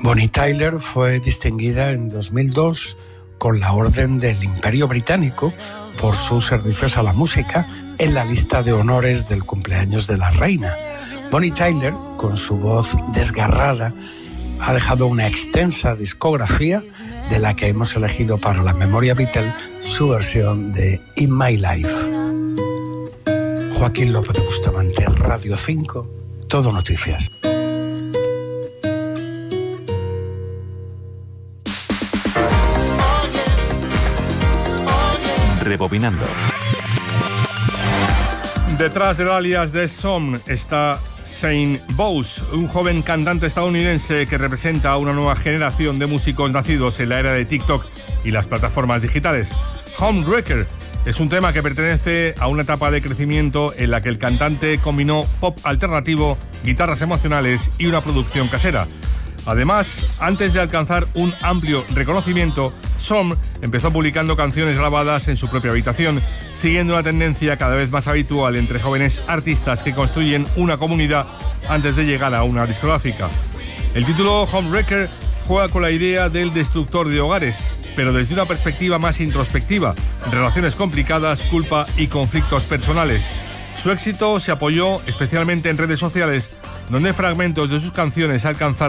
Bonnie Tyler fue distinguida en 2002 con la Orden del Imperio Británico por sus servicios a la música en la lista de honores del cumpleaños de la reina. Bonnie Tyler, con su voz desgarrada, ha dejado una extensa discografía de la que hemos elegido para la memoria Beatle su versión de In My Life. Joaquín López de Bustamante, Radio 5, Todo Noticias. Rebobinando. Detrás del alias de Som está Shane Bowes, un joven cantante estadounidense que representa a una nueva generación de músicos nacidos en la era de TikTok y las plataformas digitales. Homewrecker es un tema que pertenece a una etapa de crecimiento en la que el cantante combinó pop alternativo, guitarras emocionales y una producción casera. Además, antes de alcanzar un amplio reconocimiento, Som empezó publicando canciones grabadas en su propia habitación, siguiendo una tendencia cada vez más habitual entre jóvenes artistas que construyen una comunidad antes de llegar a una discográfica. El título Homewrecker juega con la idea del destructor de hogares, pero desde una perspectiva más introspectiva, relaciones complicadas, culpa y conflictos personales. Su éxito se apoyó especialmente en redes sociales, donde fragmentos de sus canciones alcanzaron